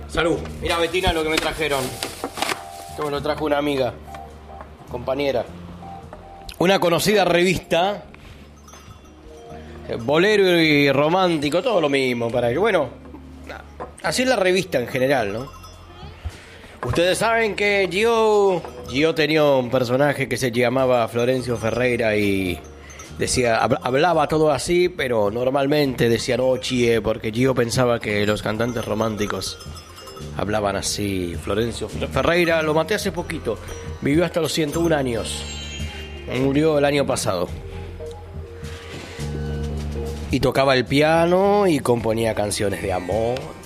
Salud. Mira, Betina, lo que me trajeron. Esto me lo trajo una amiga, compañera. Una conocida revista, bolero y romántico, todo lo mismo para ellos. Bueno, así es la revista en general, ¿no? Ustedes saben que Gio tenía un personaje que se llamaba Florencio Ferreira y decía, hablaba todo así, pero normalmente decía no, chie, porque Gio pensaba que los cantantes románticos hablaban así. Florencio Ferreira lo maté hace poquito, vivió hasta los 101 años, murió el año pasado. Y tocaba el piano y componía canciones de amor